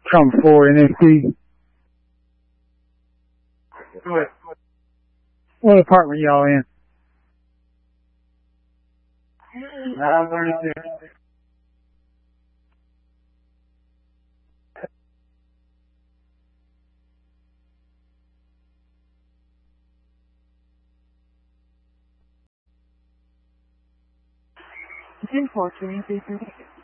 Trump 4 NXT. What apartment y'all in? Unfortunately,